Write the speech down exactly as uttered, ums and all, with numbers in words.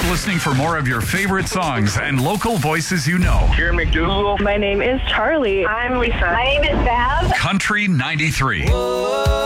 listening for more of your favorite songs and local voices you know. Karen McDougal. My name is Charlie. I'm Lisa. My name is Val. Country ninety-three. Whoa.